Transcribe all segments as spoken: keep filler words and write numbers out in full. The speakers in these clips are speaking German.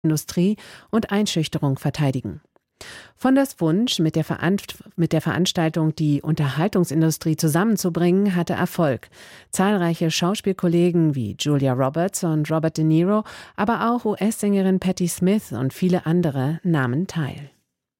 Industrie und Einschüchterung verteidigen. Fonders Wunsch, mit der, Veran- mit der Veranstaltung die Unterhaltungsindustrie zusammenzubringen, hatte Erfolg. Zahlreiche Schauspielkollegen wie Julia Roberts und Robert De Niro, aber auch U S-Sängerin Patti Smith und viele andere nahmen teil.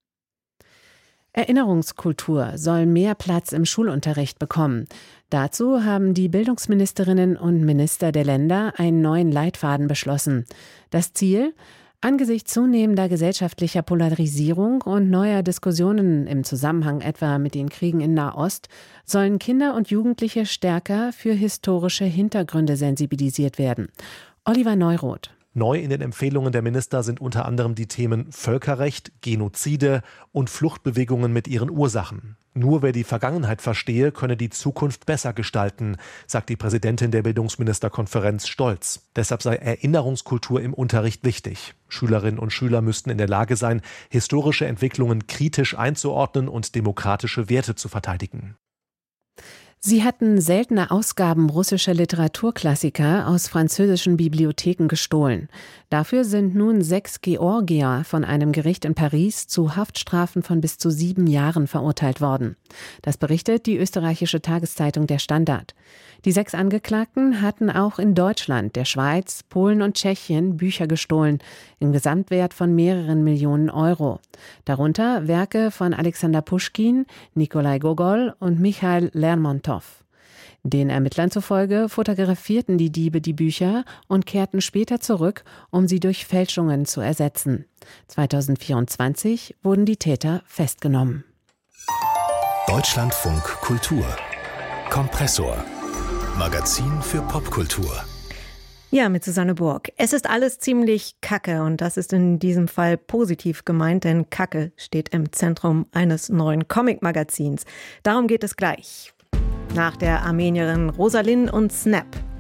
Erinnerungskultur soll mehr Platz im Schulunterricht bekommen. Dazu haben die Bildungsministerinnen und Minister der Länder einen neuen Leitfaden beschlossen. Das Ziel? Angesichts zunehmender gesellschaftlicher Polarisierung und neuer Diskussionen im Zusammenhang etwa mit den Kriegen in Nahost sollen Kinder und Jugendliche stärker für historische Hintergründe sensibilisiert werden. Oliver Neuroth. Neu in den Empfehlungen der Minister sind unter anderem die Themen Völkerrecht, Genozide und Fluchtbewegungen mit ihren Ursachen. Nur wer die Vergangenheit verstehe, könne die Zukunft besser gestalten, sagt die Präsidentin der Bildungsministerkonferenz stolz. Deshalb sei Erinnerungskultur im Unterricht wichtig. Schülerinnen und Schüler müssten in der Lage sein, historische Entwicklungen kritisch einzuordnen und demokratische Werte zu verteidigen. Sie hatten seltene Ausgaben russischer Literaturklassiker aus französischen Bibliotheken gestohlen. Dafür sind nun sechs Georgier von einem Gericht in Paris zu Haftstrafen von bis zu sieben Jahren verurteilt worden. Das berichtet die österreichische Tageszeitung Der Standard. Die sechs Angeklagten hatten auch in Deutschland, der Schweiz, Polen und Tschechien Bücher gestohlen, im Gesamtwert von mehreren Millionen Euro. Darunter Werke von Alexander Puschkin, Nikolai Gogol und Michail Lermontow. Den Ermittlern zufolge fotografierten die Diebe die Bücher und kehrten später zurück, um sie durch Fälschungen zu ersetzen. zweitausendvierundzwanzig wurden die Täter festgenommen. Deutschlandfunk Kultur Kompressor Magazin für Popkultur. Ja, mit Susanne Burg. Es ist alles ziemlich Kacke und das ist in diesem Fall positiv gemeint, denn Kacke steht im Zentrum eines neuen Comic-Magazins. Darum geht es gleich. Nach der Armenierin Rosalind und Snap.